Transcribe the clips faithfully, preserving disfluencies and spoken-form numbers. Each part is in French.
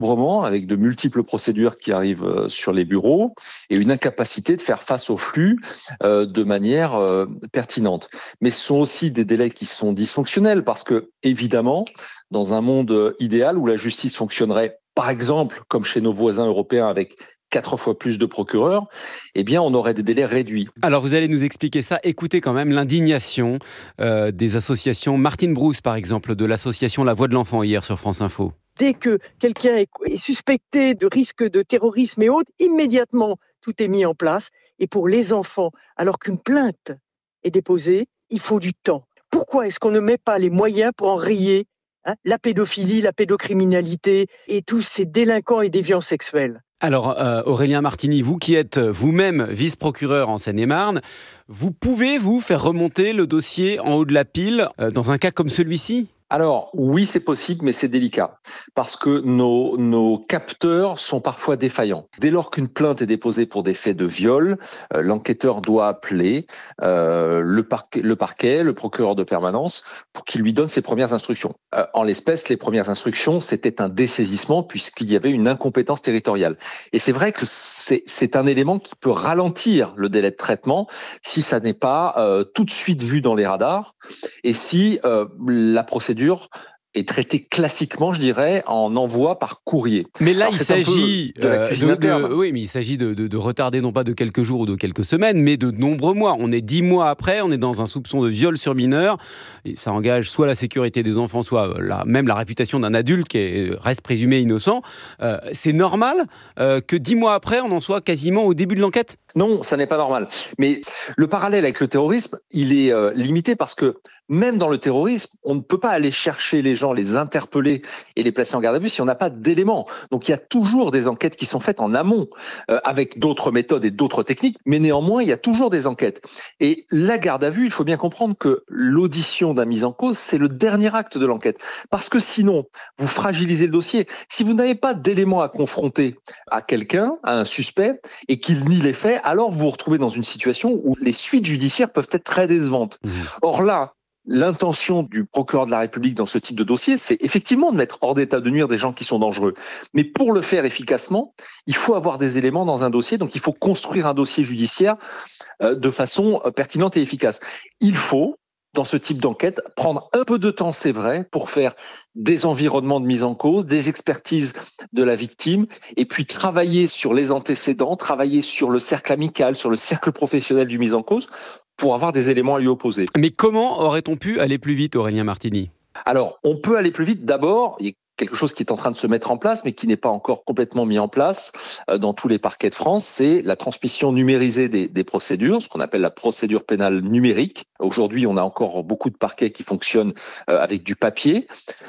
encombrement avec de multiples procédures qui arrivent sur les bureaux et une incapacité de faire face au flux euh, de manière euh, pertinente. Mais ce sont aussi des délais qui sont dysfonctionnels parce que, évidemment, dans un monde idéal où la justice fonctionnerait, par exemple, comme chez nos voisins européens avec quatre fois plus de procureurs, eh bien, on aurait des délais réduits. Alors, vous allez nous expliquer ça. Écoutez quand même l'indignation euh, des associations. Martine Brousse, par exemple, de l'association La Voix de l'Enfant, hier sur France Info. Dès que quelqu'un est suspecté de risque de terrorisme et autres, immédiatement, tout est mis en place. Et pour les enfants, alors qu'une plainte est déposée, il faut du temps. Pourquoi est-ce qu'on ne met pas les moyens pour enrayer hein, la pédophilie, la pédocriminalité et tous ces délinquants et déviants sexuels ? Alors, euh, Aurélien Martini, vous qui êtes vous-même vice-procureur en Seine-et-Marne, vous pouvez, vous, faire remonter le dossier en haut de la pile euh, dans un cas comme celui-ci ? Alors, oui, c'est possible, mais c'est délicat parce que nos, nos capteurs sont parfois défaillants. Dès lors qu'une plainte est déposée pour des faits de viol, euh, l'enquêteur doit appeler euh, le, parquet, le parquet, le procureur de permanence, pour qu'il lui donne ses premières instructions. Euh, en l'espèce, les premières instructions, c'était un dessaisissement puisqu'il y avait une incompétence territoriale. Et c'est vrai que c'est, c'est un élément qui peut ralentir le délai de traitement si ça n'est pas euh, tout de suite vu dans les radars et si euh, la procédure est traité classiquement, je dirais, en envoi par courrier. Mais là, Alors, il s'agit de, la cuisine de, interne. de, oui, mais il s'agit de, de, de retarder non pas de quelques jours ou de quelques semaines, mais de nombreux mois. On est dix mois après, on est dans un soupçon de viol sur mineur. Et ça engage soit la sécurité des enfants, soit la, même la réputation d'un adulte qui est, reste présumé innocent. Euh, c'est normal euh, que dix mois après, on en soit quasiment au début de l'enquête ? Non, ça n'est pas normal. Mais le parallèle avec le terrorisme, il est euh, limité parce que même dans le terrorisme, on ne peut pas aller chercher les gens, les interpeller et les placer en garde à vue si on n'a pas d'éléments. Donc il y a toujours des enquêtes qui sont faites en amont euh, avec d'autres méthodes et d'autres techniques, mais néanmoins, il y a toujours des enquêtes. Et la garde à vue, il faut bien comprendre que l'audition d'un mis en cause, c'est le dernier acte de l'enquête. Parce que sinon, vous fragilisez le dossier. Si vous n'avez pas d'éléments à confronter à quelqu'un, à un suspect, et qu'il nie les faits, alors vous vous retrouvez dans une situation où les suites judiciaires peuvent être très décevantes. Mmh. Or là, l'intention du procureur de la République dans ce type de dossier, c'est effectivement de mettre hors d'état de nuire des gens qui sont dangereux. Mais pour le faire efficacement, il faut avoir des éléments dans un dossier, donc il faut construire un dossier judiciaire euh, de façon pertinente et efficace. Il faut, dans ce type d'enquête, prendre un peu de temps, c'est vrai, pour faire des environnements de mise en cause, des expertises de la victime, et puis travailler sur les antécédents, travailler sur le cercle amical, sur le cercle professionnel du mis en cause, pour avoir des éléments à lui opposer. Mais comment aurait-on pu aller plus vite, Aurélien Martini ? Alors, on peut aller plus vite. D'abord, il y a quelque chose qui est en train de se mettre en place, mais qui n'est pas encore complètement mis en place dans tous les parquets de France, c'est la transmission numérisée des, des procédures, ce qu'on appelle la procédure pénale numérique. Aujourd'hui, on a encore beaucoup de parquets qui fonctionnent avec du papier.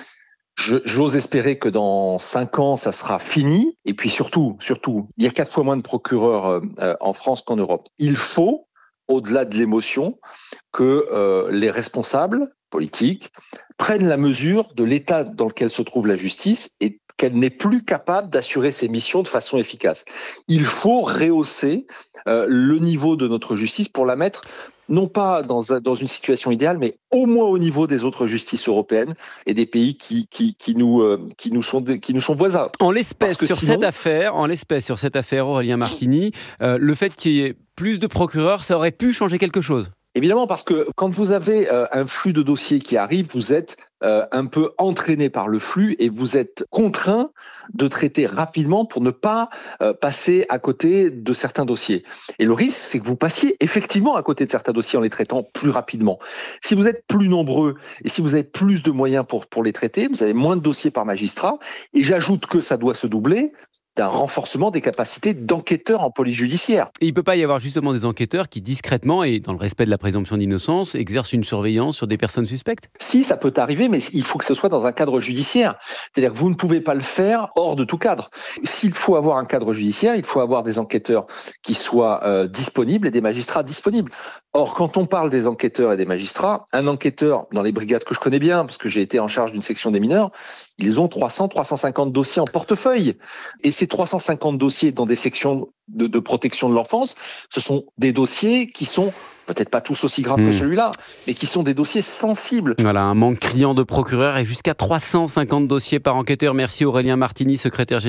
Je, j'ose espérer que dans cinq ans, ça sera fini. Et puis surtout, surtout, il y a quatre fois moins de procureurs euh, en France qu'en Europe. Il faut, au-delà de l'émotion, que euh, les responsables politiques prennent la mesure de l'état dans lequel se trouve la justice et qu'elle n'est plus capable d'assurer ses missions de façon efficace. Il faut rehausser euh, le niveau de notre justice pour la mettre non pas dans, un, dans une situation idéale, mais au moins au niveau des autres justices européennes et des pays qui, qui, qui, nous, euh, qui, nous, sont, qui nous sont voisins. En l'espèce, sur sinon... cette affaire, en l'espèce, sur cette affaire, Aurélien Martini, euh, le fait qu'il y ait plus de procureurs, ça aurait pu changer quelque chose ? Évidemment, parce que quand vous avez euh, un flux de dossiers qui arrive, vous êtes euh, un peu entraîné par le flux et vous êtes contraint de traiter rapidement pour ne pas euh, passer à côté de certains dossiers. Et le risque, c'est que vous passiez effectivement à côté de certains dossiers en les traitant plus rapidement. Si vous êtes plus nombreux et si vous avez plus de moyens pour, pour les traiter, vous avez moins de dossiers par magistrat. Et j'ajoute que ça doit se doubler d'un renforcement des capacités d'enquêteurs en police judiciaire. Et il ne peut pas y avoir justement des enquêteurs qui, discrètement et dans le respect de la présomption d'innocence, exercent une surveillance sur des personnes suspectes ? Si, ça peut arriver, mais il faut que ce soit dans un cadre judiciaire. C'est-à-dire que vous ne pouvez pas le faire hors de tout cadre. S'il faut avoir un cadre judiciaire, il faut avoir des enquêteurs qui soient euh, disponibles et des magistrats disponibles. Or, quand on parle des enquêteurs et des magistrats, un enquêteur, dans les brigades que je connais bien, parce que j'ai été en charge d'une section des mineurs, ils ont trois cents, trois cent cinquante dossiers en portefeuille. Et ces trois cent cinquante dossiers dans des sections de, de protection de l'enfance, ce sont des dossiers qui sont peut-être pas tous aussi graves mmh. que celui-là, mais qui sont des dossiers sensibles. Voilà, un manque criant de procureurs et jusqu'à trois cent cinquante dossiers par enquêteur. Merci Aurélien Martini, secrétaire général